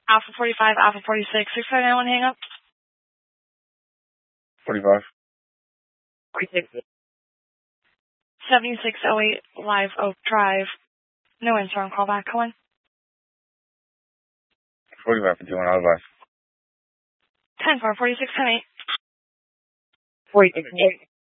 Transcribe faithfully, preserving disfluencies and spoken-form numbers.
Alpha forty-five, Alpha forty-six, six five nine one, hang up. forty-five. seventy-six oh eight Live Oak Drive. No answer on callback, Cohen. forty-five fifty-one, I'll advise. ten four forty-six ten eight. Wait, wait.